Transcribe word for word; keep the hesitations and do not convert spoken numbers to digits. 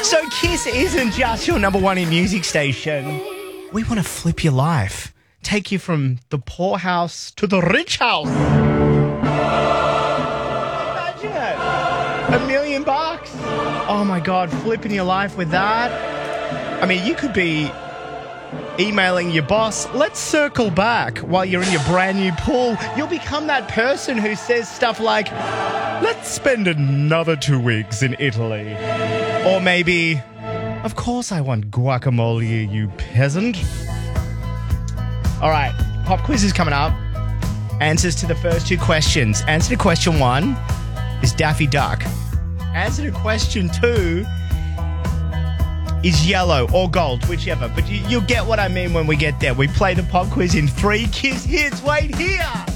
So Kiss isn't just your number one in music station. We want to flip your life. Take you from the poor house to the rich house. Imagine it. A million bucks. Oh my God, flipping your life with that. I mean, you could be emailing your boss, let's circle back while you're in your brand new pool. You'll become that person who says stuff like, let's spend another two weeks in Italy. Or maybe, of course I want guacamole, you peasant. All right, pop quiz is coming up. Answers to the first two questions. Answer to question one is Daffy Duck. Answer to question two is yellow or gold, whichever. But you, you'll get what I mean when we get there. We play the pop quiz in three Kiss hits. Wait here.